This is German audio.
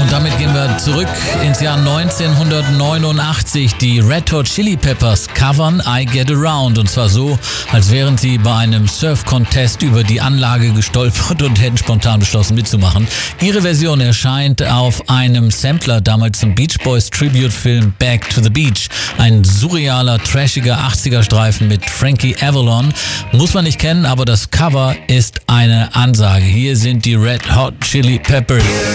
Und damit gehen wir zurück ins Jahr 1989. Die Red Hot Chili Peppers covern I Get Around. Und zwar so, als wären sie bei einem Surf-Contest über die Anlage gestolpert und hätten spontan beschlossen mitzumachen. Ihre Version erscheint auf einem Sampler, damals zum Beach Boys Tribute-Film Back to the Beach. Ein surrealer, trashiger 80er-Streifen mit Frankie Avalon. Muss man nicht kennen, aber das Cover ist eine Ansage. Hier sind die Red Hot Chili Peppers.